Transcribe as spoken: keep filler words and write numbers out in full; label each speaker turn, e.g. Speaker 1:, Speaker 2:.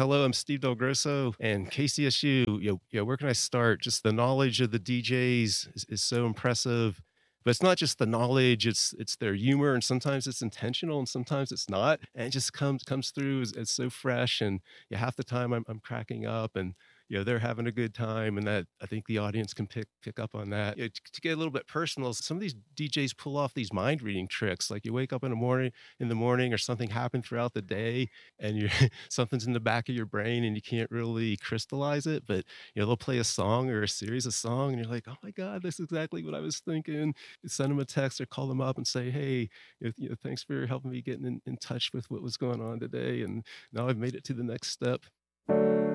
Speaker 1: Hello, I'm Steve Del Grosso and K C S U. You know, you know, where can I start? Just the knowledge of the D Js is, is so impressive. But it's not just the knowledge; it's it's their humor, and sometimes it's intentional, and sometimes it's not. And it just comes comes through as, as so fresh. And yeah, half the time I'm I'm cracking up, and you know they're having a good time, and that I think the audience can pick pick up on that. You know, to, to get a little bit personal, some of these D Js pull off these mind reading tricks. Like you wake up in the morning in the morning, or something happened throughout the day, and you something's in the back of your brain and you can't really crystallize it, but you know they'll play a song or a series of song and you're like, oh my god, that's exactly what I was thinking. Send them a text or call them up and say, hey, you know, you know, thanks for helping me getting in, in touch with what was going on today, and now I've made it to the next step.